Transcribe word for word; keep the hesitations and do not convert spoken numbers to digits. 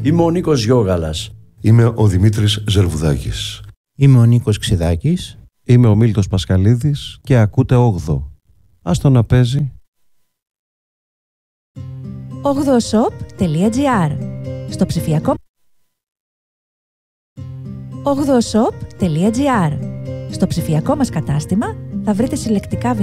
Είμαι ο Νίκος Γιώγαλας. Είμαι ο Δημήτρης Ζερβουδάκης. Είμαι ο Νίκος Ξιδάκης. Είμαι ο Μίλτος Πασχαλίδης και ακούτε όγδοο. Ας το να παίζει. όγδοο σοπ τελεία τζι άρ. Στο ψηφιακό όγδοο σοπ τελεία τζι άρ. Στο ψηφιακό μας κατάστημα θα βρείτε συλλεκτικά